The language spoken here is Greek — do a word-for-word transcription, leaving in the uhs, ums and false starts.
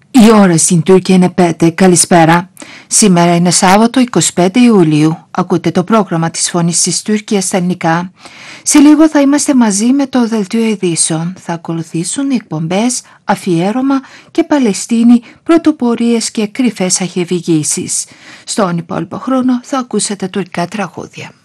Η ώρα στην Τουρκία είναι πέντε. Καλησπέρα. Σήμερα είναι Σάββατο εικοστή πέμπτη Ιουλίου. Ακούτε το πρόγραμμα της Φωνής της Τουρκίας στα ελληνικά. Σε λίγο θα είμαστε μαζί με το Δελτίο Ειδήσεων. Θα ακολουθήσουν εκπομπές, αφιέρωμα και Παλαιστίνη, πρωτοπορίες και κρυφές αχεβυγήσεις. Στον υπόλοιπο χρόνο θα ακούσετε τουρκικά τραγούδια.